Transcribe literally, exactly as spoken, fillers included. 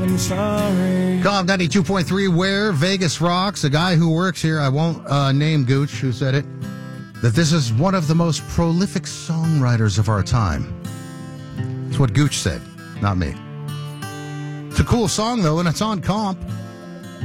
I'm sorry. Calm ninety-two point three, where Vegas rocks. A guy who works here, I won't uh, name Gooch, who said it, that this is one of the most prolific songwriters of our time. That's what Gooch said, not me. It's a cool song, though, and it's on Comp.